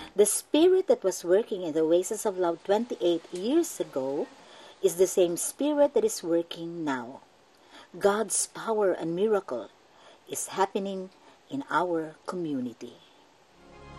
The spirit that was working in the Oasis of Love 28 years ago is the same spirit that is working now. God's power and miracle is happening in our community.